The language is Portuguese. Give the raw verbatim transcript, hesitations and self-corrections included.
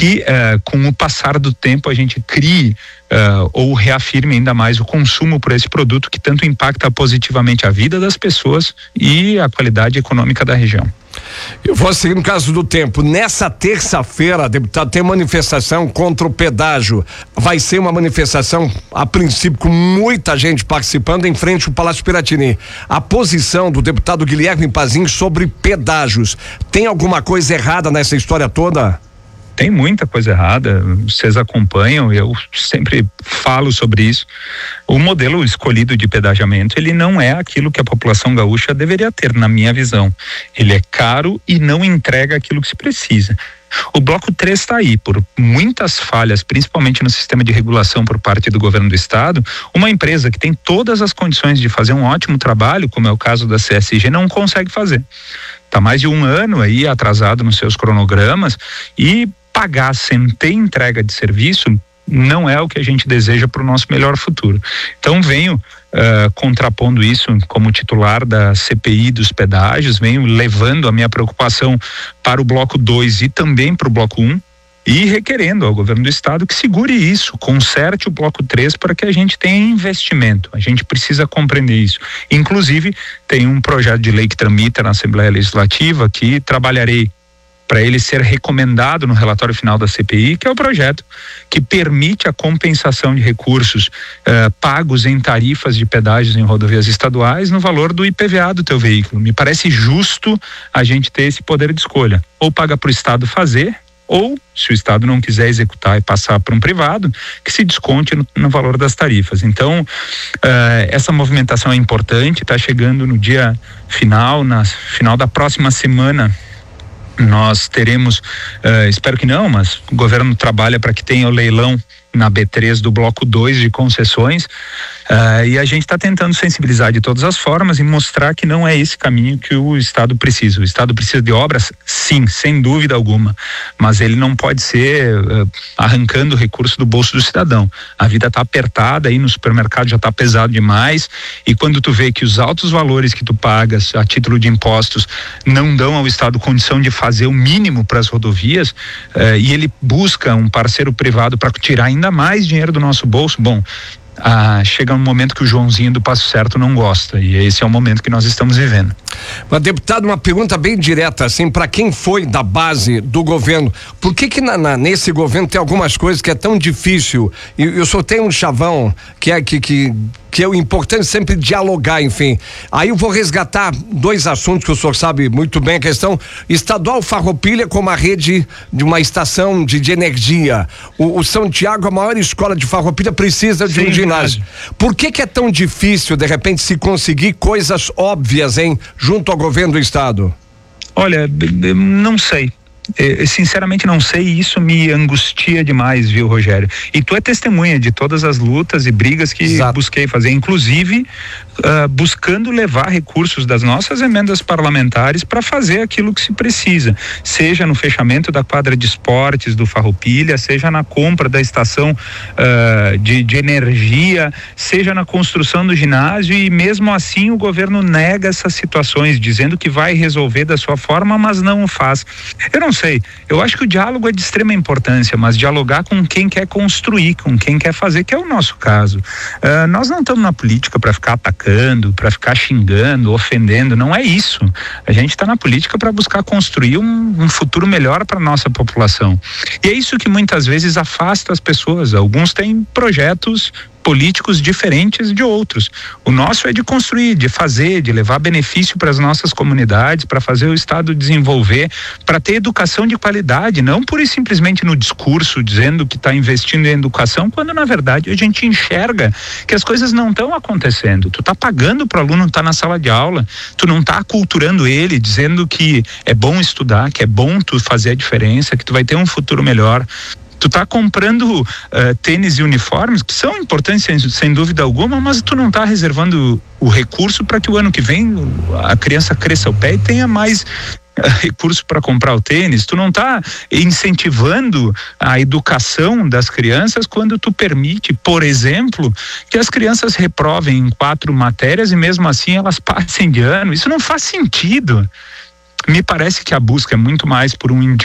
que uh, com o passar do tempo a gente crie uh, ou reafirme ainda mais o consumo por esse produto que tanto impacta positivamente a vida das pessoas e a qualidade econômica da região. Eu vou seguir no caso do tempo. Nessa terça-feira, deputado, tem manifestação contra o pedágio. Vai ser uma manifestação, a princípio, com muita gente participando em frente ao Palácio Piratini. A posição do deputado Guilherme Pazin sobre pedágios. Tem alguma coisa errada nessa história toda? Tem muita coisa errada, vocês acompanham, eu sempre falo sobre isso. O modelo escolhido de pedagiamento, ele não é aquilo que a população gaúcha deveria ter, na minha visão. Ele é caro e não entrega aquilo que se precisa. O bloco três está aí, por muitas falhas, principalmente no sistema de regulação por parte do governo do estado. Uma empresa que tem todas as condições de fazer um ótimo trabalho, como é o caso da C S G, não consegue fazer. Está mais de um ano aí atrasado nos seus cronogramas e pagar sem ter entrega de serviço não é o que a gente deseja para o nosso melhor futuro. Então venho uh, contrapondo isso como titular da C P I dos pedágios, venho levando a minha preocupação para o bloco dois e também para o bloco um e requerendo ao governo do estado que segure isso, conserte o bloco três para que a gente tenha investimento. A gente precisa compreender isso. Inclusive tem um projeto de lei que tramita na Assembleia Legislativa que trabalharei para ele ser recomendado no relatório final da C P I, que é o projeto que permite a compensação de recursos eh, pagos em tarifas de pedágios em rodovias estaduais no valor do I P V A do teu veículo. Me parece justo a gente ter esse poder de escolha. Ou paga para o estado fazer, ou se o estado não quiser executar e passar para um privado, que se desconte no, no valor das tarifas. Então, eh, essa movimentação é importante, está chegando no dia final, na final da próxima semana. Nós teremos, uh, espero que não, mas o governo trabalha para que tenha o leilão na B três do bloco dois de concessões, uh, e a gente está tentando sensibilizar de todas as formas e mostrar que não é esse caminho que o estado precisa. O estado precisa de obras, sim, sem dúvida alguma, mas ele não pode ser uh, arrancando recurso do bolso do cidadão. A vida está apertada aí no supermercado, já está pesado demais, e quando tu vê que os altos valores que tu pagas a título de impostos não dão ao estado condição de fazer o mínimo para as rodovias, uh, e ele busca um parceiro privado para tirar ainda mais dinheiro do nosso bolso, bom, ah, chega um momento que o Joãozinho do Passo Certo não gosta, e esse é o momento que nós estamos vivendo. Mas, deputado, uma pergunta bem direta, assim, para quem foi da base do governo, por que que na, na, nesse governo tem algumas coisas que é tão difícil? E eu só tenho um chavão que é que, que que é o importante sempre dialogar, enfim. Aí eu vou resgatar dois assuntos que o senhor sabe muito bem, a questão estadual Farroupilha como a rede de uma estação de, de energia. O, o São Tiago, a maior escola de Farroupilha, precisa de Sim, um ginásio. Verdade. Por que que é tão difícil, de repente, se conseguir coisas óbvias, hein, junto ao governo do estado? Olha, não sei. Eu, sinceramente não sei, e isso me angustia demais, viu, Rogério? E tu é testemunha de todas as lutas e brigas que Exato. busquei fazer, inclusive uh, buscando levar recursos das nossas emendas parlamentares para fazer aquilo que se precisa, seja no fechamento da quadra de esportes do Farroupilha, seja na compra da estação uh, de, de energia, seja na construção do ginásio, e mesmo assim o governo nega essas situações, dizendo que vai resolver da sua forma, mas não o faz. Eu não sei, eu acho que o diálogo é de extrema importância, mas dialogar com quem quer construir, com quem quer fazer, que é o nosso caso. Uh, nós não estamos na política para ficar atacando, para ficar xingando, ofendendo, não é isso. A gente está na política para buscar construir um, um futuro melhor para nossa população. E é isso que muitas vezes afasta as pessoas. Alguns têm projetos políticos diferentes de outros. O nosso é de construir, de fazer, de levar benefício para as nossas comunidades, para fazer o estado desenvolver, para ter educação de qualidade, não pura e simplesmente no discurso dizendo que está investindo em educação, quando na verdade a gente enxerga que as coisas não estão acontecendo. Tu tá pagando para o aluno estar na sala de aula, tu não tá aculturando ele, dizendo que é bom estudar, que é bom tu fazer a diferença, que tu vai ter um futuro melhor. Tu tá comprando uh, tênis e uniformes, que são importantes sem, sem dúvida alguma, mas tu não tá reservando o recurso para que o ano que vem a criança cresça o pé e tenha mais uh, recurso para comprar o tênis. Tu não tá incentivando a educação das crianças quando tu permite, por exemplo, que as crianças reprovem em quatro matérias e mesmo assim elas passem de ano. Isso não faz sentido. Me parece que a busca é muito mais por um